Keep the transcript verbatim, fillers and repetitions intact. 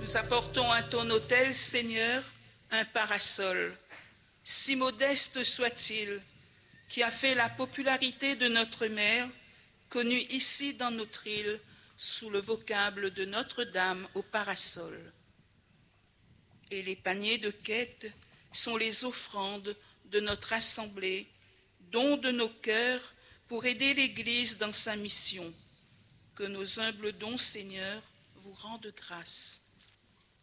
Nous apportons à ton autel, Seigneur, un parasol, si modeste soit-il, qui a fait la popularité de notre mère, connue ici dans notre île sous le vocable de Notre-Dame au parasol. Et les paniers de quête sont les offrandes de notre assemblée, dons de nos cœurs pour aider l'Église dans sa mission. Que nos humbles dons, Seigneur, vous rendent grâce.